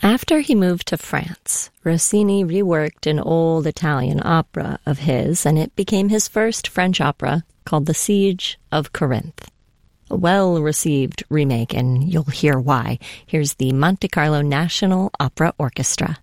After he moved to France, Rossini reworked an old Italian opera of his, and it became his first French opera called The Siege of Corinth. A well-received remake, and you'll hear why. Here's the Monte Carlo National Opera Orchestra.